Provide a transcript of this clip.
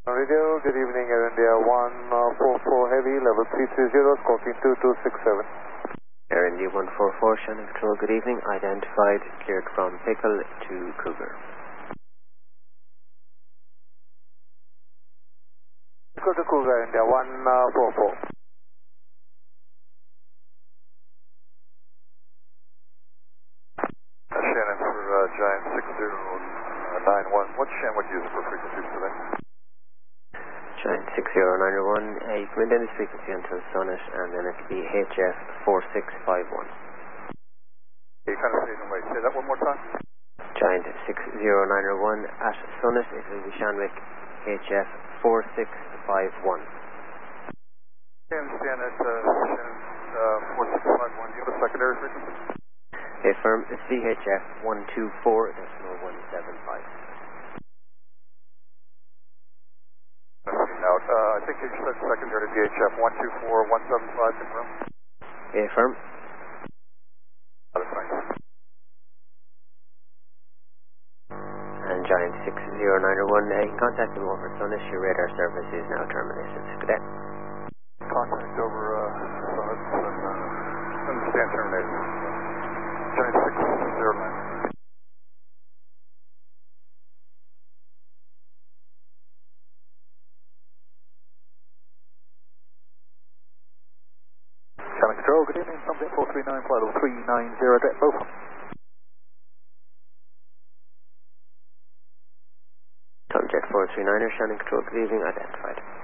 Radio, good evening, Air India 144 Heavy, level 330, scorpion 2267. Air India 144, Shannon Control, good evening. Identified, cleared from Pickle to Cougar. Pickle to Cougar, India 144. Shannon for Giant 6091. What Shannon would use for frequencies today? Giant 6091, you come in down this frequency until Summit, and then it'll be HF 4651. You kind of stayed away. Say that one more time. Giant 6091 at Summit, it will be Shanwick HF 4651. I understand that Shannon 4651. Do you have a secondary frequency? Affirm CHF 124.175. Now, I think you said secondary to DHF 124.175, confirm? Affirm. That's fine. And Giant 6091, you can contact them over Sunnis. Your radar service is now terminated. Good day. Contact over Summit and understand terminated. Giant 6091. Shannon Control, good evening, Sunset 439, flight level 390, direct both. Sunjet 439er, Shannon Control, good evening, identified.